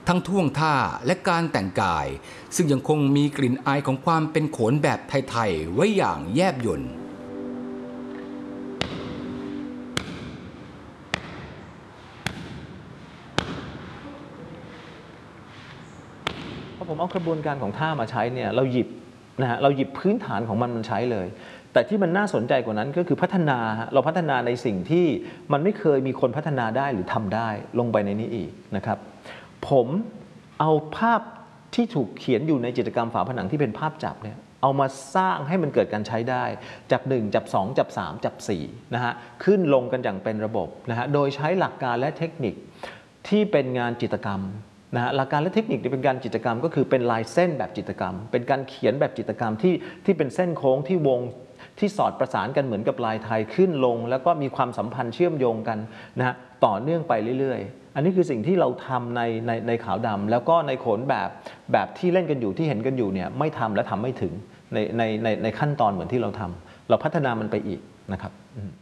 ทั้งท่วงท่าและการแต่งกายซึ่งยังคงมีกลิ่นอายของความเป็นโขนแบบไทยๆไว้อย่างแยบยลพอผมเอากระบวนการของท่ามาใช้เนี่ยเราหยิบพื้นฐานของมันใช้เลยแต่ที่มันน่าสนใจกว่านั้นก็คือเราพัฒนาในสิ่งที่มันไม่เคยมีคนพัฒนาได้หรือทำได้ลงไปในนี้อีกนะครับผมเอาภาพที่ถูกเขียนอยู่ในจิตรกรรมฝาผนังที่เป็นภาพจับเนี่ยเอามาสร้างให้มันเกิดการใช้ได้จับ1จับ2จับ3จับ4นะฮะขึ้นลงกันอย่างเป็นระบบนะฮะโดยใช้หลักการและเทคนิคที่เป็นงานจิตรกรรมนะฮะหลักการและเทคนิคที่เป็นการจิตรกรรมก็คือเป็นลายเส้นแบบจิตรกรรมเป็นการเขียนแบบจิตรกรรมที่เป็นเส้นโค้งที่วงที่สอดประสานกันเหมือนกับลายไทยขึ้นลงแล้วก็มีความสัมพันธ์เชื่อมโยงกันนะฮะต่อเนื่องไปเรื่อยๆอันนี้คือสิ่งที่เราทำในขาวดำแล้วก็ในโขนแบบที่เล่นกันอยู่ที่เห็นกันอยู่เนี่ยไม่ทำและทำไม่ถึงในขั้นตอนเหมือนที่เราทำเราพัฒนามันไปอีกนะครับ